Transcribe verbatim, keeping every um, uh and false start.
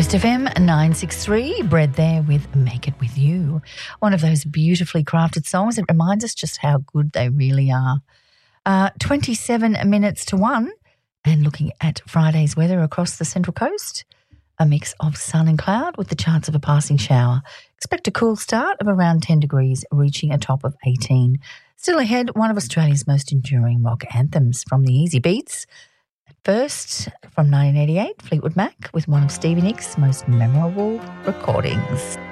Rest F M nine sixty-three, Bread there with Make It With You. One of those beautifully crafted songs that reminds us just how good they really are. Uh, twenty-seven minutes to one, and looking at Friday's weather across the Central Coast, a mix of sun and cloud with the chance of a passing shower. Expect a cool start of around ten degrees, reaching a top of eighteen. Still ahead, one of Australia's most enduring rock anthems from the Easy Beats. First, from nineteen eighty-eight, Fleetwood Mac with one of Stevie Nicks' most memorable recordings.